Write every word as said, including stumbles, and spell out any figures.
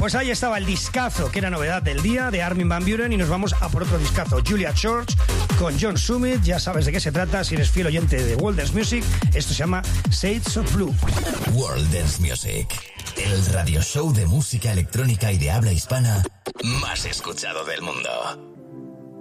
Pues ahí estaba el discazo, que era novedad del día, de Armin van Buuren, y nos vamos a por otro discazo, Julia Church, con John Summit. Ya sabes de qué se trata, si eres fiel oyente de World Dance Music. Esto se llama Shades of Blue. World Dance Music, el radio show de música electrónica y de habla hispana más escuchado del mundo.